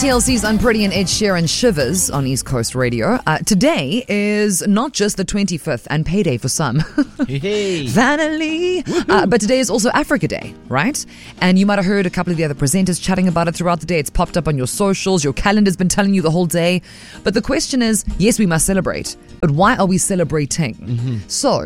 TLC's Unpretty and Ed Sheeran Shivers on East Coast Radio. Today is not just the 25th and payday for some. Hey. Finally. But today is also Africa Day, right? And you might have heard a couple of the other presenters chatting about it throughout the day. It's popped up on your socials. Your calendar's been telling you the whole day. But the question is, yes, we must celebrate. But why are we celebrating? So,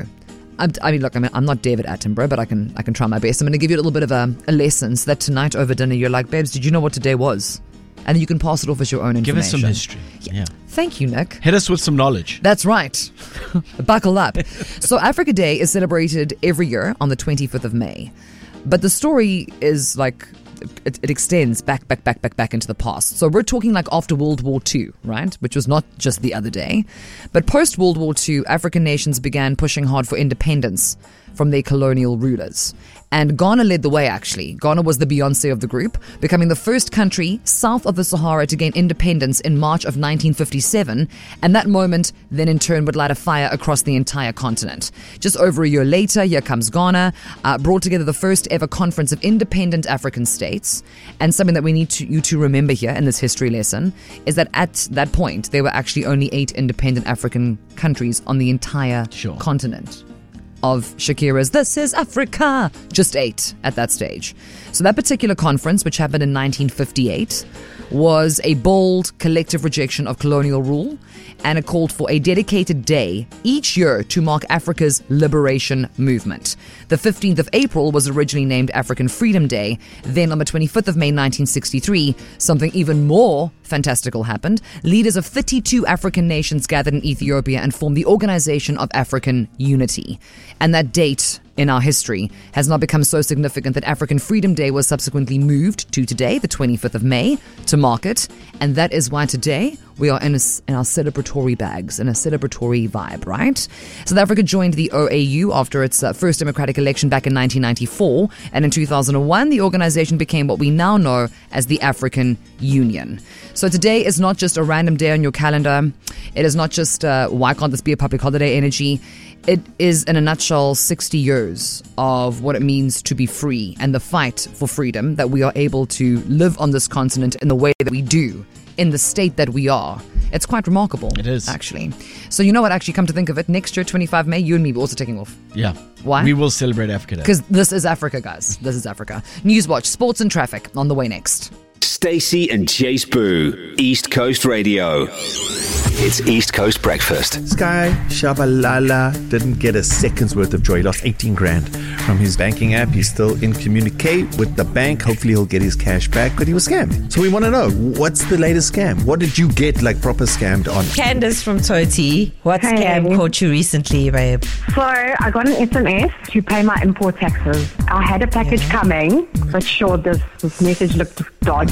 I'm not David Attenborough, but I can try my best. I'm going to give you a little bit of a lesson so that tonight over dinner you're like, babes, did you know what today was? And then you can pass it off as your own information. Give us some history. Yeah. Thank you, Nick. Hit us with some knowledge. That's right. Buckle up. So Africa Day is celebrated every year on the 25th of May. But the story is like, it extends back into the past. So we're talking like after World War II, right? Which was not just the other day. But post World War II, African nations began pushing hard for independence from their colonial rulers. And Ghana led the way, actually. Ghana was the Beyonce of the group, becoming the first country south of the Sahara to gain independence in March of 1957. And that moment then in turn would light a fire across the entire continent. Just over a year later, here comes Ghana, brought together the first ever conference of independent African states. And something that we need you to remember here in this history lesson is that at that point, there were actually only 8 independent African countries on the entire continent of Shakira's This Is Africa. Just 8 at that stage. So that particular conference, which happened in 1958, was a bold collective rejection of colonial rule, and it called for a dedicated day each year to mark Africa's liberation movement. The 15th of April was originally named African Freedom Day. Then on the 25th of May 1963, something even more fantastical happened. Leaders of 32 African nations gathered in Ethiopia and formed the Organization of African Unity. And that date in our history has now become so significant that African Freedom Day was subsequently moved to today, the 25th of May, to mark it. And that is why today we are in our celebratory bags, in a celebratory vibe, right? South Africa joined the OAU after its first democratic election back in 1994. And in 2001, the organization became what we now know as the African Union. So today is not just a random day on your calendar. It is not just why can't this be a public holiday energy. It is, in a nutshell, 60 years of what it means to be free and the fight for freedom, that we are able to live on this continent in the way that we do, in the state that we are. It's quite remarkable. It is. Actually. So you know what, actually, come to think of it, next year, 25 May, you and me will also taking off. Yeah. Why? We will celebrate Africa Day. Because this is Africa, guys. This is Africa. Newswatch, sports and traffic on the way next. Stacey and Jace Boo, East Coast Radio. It's East Coast Breakfast. Sky Shabalala didn't get a second's worth of joy. He lost 18 grand from his banking app. He's still in communique with the bank. Hopefully he'll get his cash back, but he was scammed. So we want to know, what's the latest scam? What did you get like proper scammed on? Candace from Toti. What scam caught you recently, babe? So I got an SMS to pay my import taxes. I had a package coming, but sure, this message looked dodgy.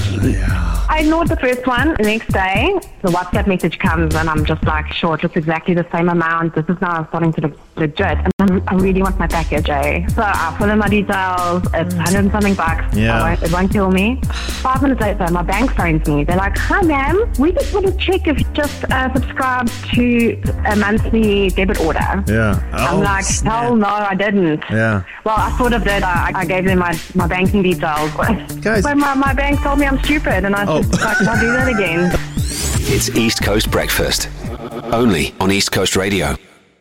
I ignored the first one. The next day, the WhatsApp message comes and I'm just like, sure, it looks exactly the same amount. This is now starting to look legit. And I really want my package, eh? So I fill in my details. It's 100 and something bucks. Yeah. It won't kill me. 5 minutes later, my bank phones me. They're like, hi, ma'am. We just want to check if you just subscribed to a monthly debit order. Yeah. I'm like, hell no, I didn't. Yeah. Well, I sort of did. I gave them my banking details. Guys. But my bank told me I'm stupid, and I said, I'll do that again. It's East Coast Breakfast. Only on East Coast Radio.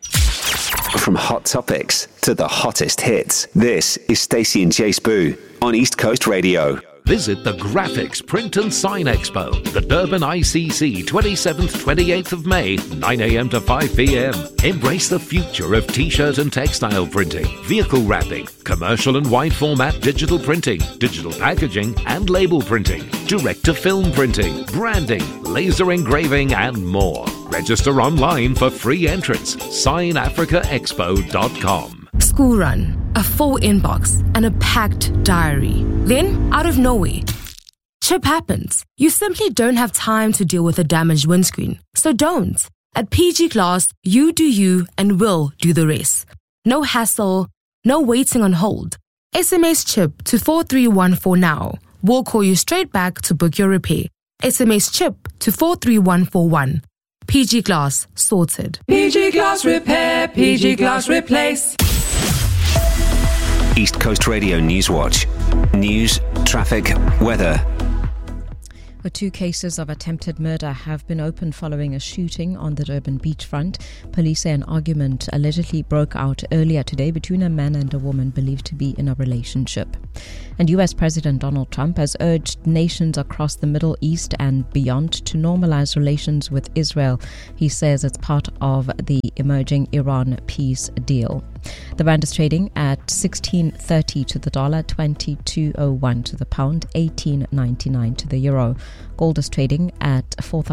From hot topics to the hottest hits, this is Stacey and Jace Boo on East Coast Radio. Visit the Graphics Print and Sign Expo, the Durban ICC, 27th, 28th of May, 9 a.m. to 5 p.m. Embrace the future of t-shirt and textile printing, vehicle wrapping, commercial and wide format digital printing, digital packaging and label printing, direct-to-film printing, branding, laser engraving and more. Register online for free entrance. SignAfricaExpo.com. School run, a full inbox, and a packed diary. Then, out of nowhere, chip happens. You simply don't have time to deal with a damaged windscreen. So don't. At PG Glass, you do you and we'll do the rest. No hassle, no waiting on hold. SMS chip to 4314 now. We'll call you straight back to book your repair. SMS chip to 43141. PG Glass, sorted. PG Glass repair, PG Glass replace. East Coast Radio Newswatch. News, traffic, weather. 2 cases of attempted murder have been opened following a shooting on the Durban beachfront. Police say an argument allegedly broke out earlier today between a man and a woman believed to be in a relationship. And US President Donald Trump has urged nations across the Middle East and beyond to normalize relations with Israel. He says it's part of the emerging Iran peace deal. The rand is trading at 16.30 to the dollar, 22.01 to the pound, 18.99 to the euro. Gold is trading at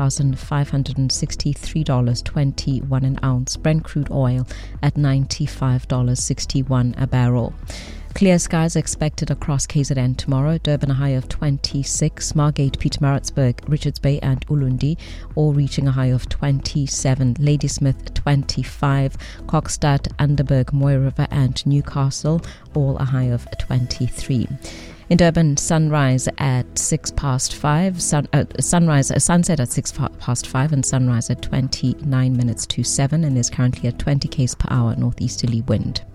$4,563.21 an ounce. Brent crude oil at $95.61 a barrel. Clear skies expected across KZN tomorrow. Durban a high of 26, Margate, Pietermaritzburg, Richards Bay and Ulundi all reaching a high of 27, Ladysmith 25, Kokstad, Underberg, Moy River and Newcastle all a high of 23. In Durban, sunrise at 5:06, sunset at 5:06 and sunrise at 29 minutes to 7, and there's currently a 20 km per hour northeasterly wind.